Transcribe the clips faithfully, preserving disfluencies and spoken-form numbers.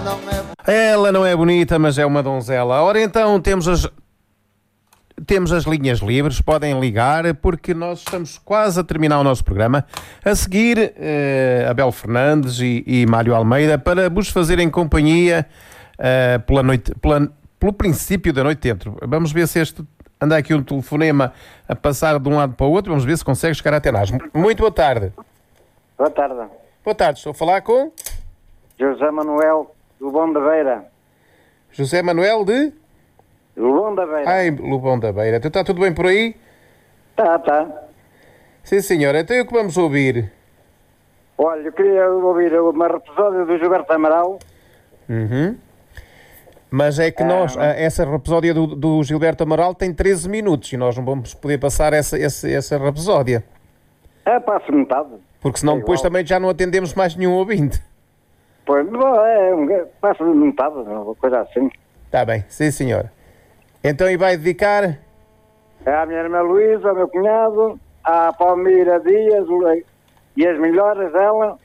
Ela não é bonita, mas é uma donzela. Ora então, temos as... Temos as linhas livres, podem ligar, porque nós estamos quase a terminar o nosso programa. A seguir, eh, Abel Fernandes e, e Mário Almeida, para vos fazerem companhia eh, pela noite, pela, pelo princípio da noite dentro. Vamos ver se este... Anda aqui um telefonema a passar de um lado para o outro, vamos ver se consegue chegar até nós. Muito boa tarde. Boa tarde. Boa tarde, estou a falar com... José Manuel do Bom da Beira. José Manuel de... Lubão da Beira. Ai, Lubão da Beira. Então está tudo bem por aí? Tá, tá. Sim, senhora. Então o que vamos ouvir? Olha, eu queria ouvir uma episódio do Gilberto Amaral. Uhum. Mas é que ah, nós, a, essa rapsódia do, do Gilberto Amaral tem treze minutos e nós não vamos poder passar essa, essa, essa rapsódia. É, passa metade. Porque senão é depois também já não atendemos mais nenhum ouvinte. Pois, é, passa metade, uma coisa assim. Está bem, sim senhora. Então, e vai dedicar? É à minha irmã Luísa, ao meu cunhado, à Palmira Dias e as melhoras dela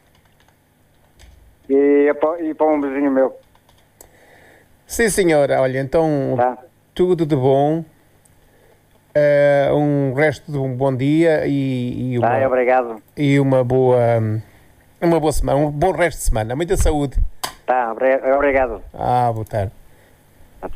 e, e para um vizinho meu. Sim, senhora. Olha, então, tá. Tudo de bom. Uh, um resto de um bom dia e, e, uma, tá, obrigado. e uma boa uma boa semana, um bom resto de semana. Muita saúde. Tá, obrigado. Ah, boa tarde.